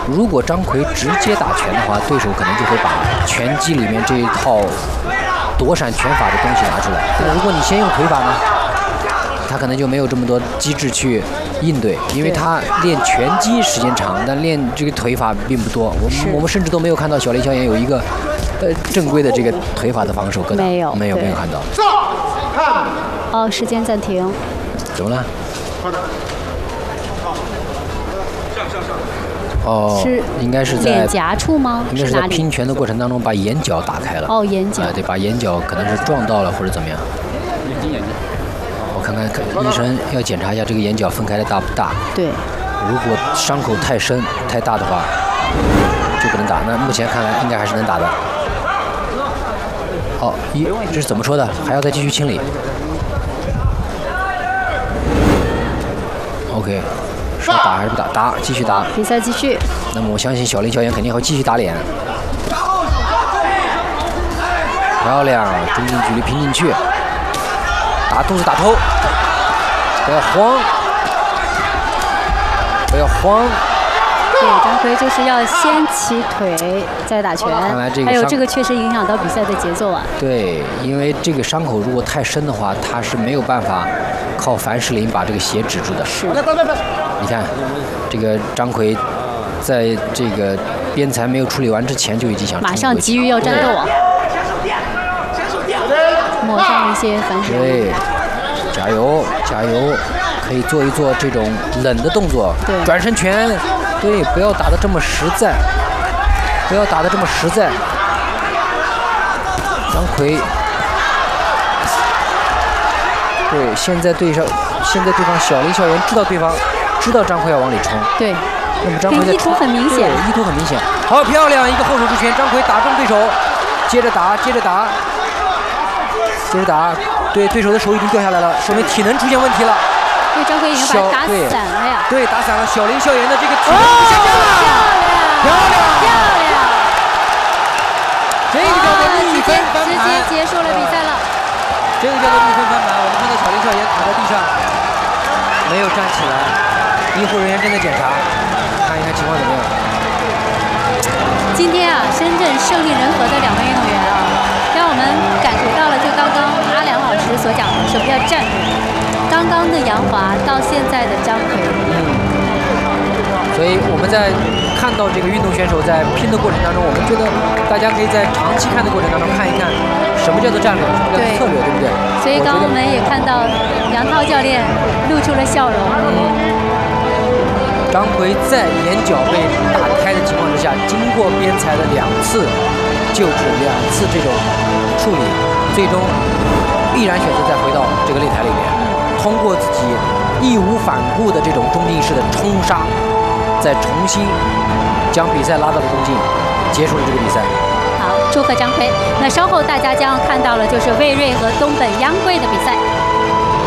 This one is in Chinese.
如果张奎直接打拳的话，对手可能就会把拳击里面这一套躲闪拳法的东西拿出来。但如果你先用腿法呢，他可能就没有这么多机制去应对，因为他练拳击时间长，但练这个腿法并不多。我们甚至都没有看到小林萧炎有一个正规的这个腿法的防守， 没有看到。 哦，时间暂停。 怎么了？哦， 是应该是在脸颊处吗？ 应该是在拼拳的过程当中把眼角打开了。 哦，眼角。 对，把眼角可能是撞到了或者怎么样。我看看医生要检查一下这个眼角分开的大不大。 对。 如果伤口太深太大的话，就不能打。那目前看来应该还是能打的。哦，这是怎么说的？还要再继续清理。OK。是打还是不打？打，继续打。 比赛继续。 那么我相信小林萧炎肯定会继续打脸。漂亮，中近距离拼进去，打肚子打头，不要慌，不要慌。 对，张奎就是要先起腿再打拳。 看来这个还有这个确实影响到比赛的节奏啊。 对，因为这个伤口如果太深的话，他是没有办法靠凡士林把这个血止住的。 是。 你看，这个张奎在这个边裁没有处理完之前就已经想马上急于要战斗啊！抹上一些凡士林。 对，加油加油！可以做一做这种冷的动作， 对， 转身拳，对，不要打得这么实在，不要打得这么实在。张奎，对，现在对方小林萧炎知道张奎要往里冲， 对， 那么张奎的意图很明显， 意图很明显。好漂亮，一个后手出拳，张奎打中对手，接着打，对，对手的手已经掉下来了，说明体能出现问题了。 对，张奎已经把他打散了呀。 对，打散了。小林萧炎的这个体能下降了，漂亮！这个叫做逆分翻盘， 直接结束了比赛了。 这个叫做逆分翻盘。我们看到小林萧炎躺在地上，没有站起来，医护人员正在检查，看一看情况怎么样。 今天啊，深圳胜利人和的两位运动员啊，让我们感觉到了就刚刚阿良老师所讲的什么叫战略。刚刚的杨华到现在的张奎， 所以我们在看到这个运动选手在拼的过程当中，我们觉得大家可以在长期看的过程当中看一看什么叫做战略，什么叫做策略，对不对？ 所以刚刚我们也看到杨涛教练露出了笑容。 张奎在眼角被打开的情况之下，经过边裁的2次救治、2次这种处理，最终必然选择再回到这个擂台里面。通过自己义无反顾的这种中劲式的冲杀，再重新将比赛拉到了中劲，结束了这个比赛。 好，祝贺张奎。那稍后大家将看到了就是魏睿和东本央贵的比赛。